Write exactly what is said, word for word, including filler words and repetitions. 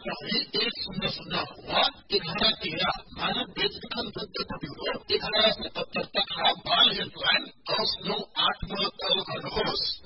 प्रकारे एक शून्य शून्य हुआ एघार तेरह मानव बेचबिखन सत्य प्रतिरोध एघार सतहत्तर तक बाल हेल्पलाइन दस नौ आठमा कल गर्नुहोस्।